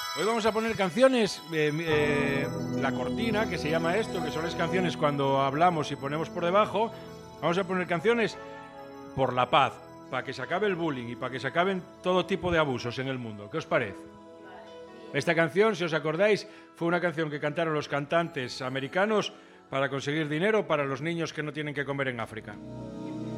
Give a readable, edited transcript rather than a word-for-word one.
Hoy vamos a poner canciones, la cortina, que se llama esto, que son las canciones cuando hablamos y ponemos por debajo. Vamos a poner canciones por la paz, para que se acabe el bullying y para que se acaben todo tipo de abusos en el mundo. ¿Qué os parece? Esta canción, si os acordáis, fue una canción que cantaron los cantantes americanos para conseguir dinero para los niños que no tienen que comer en África.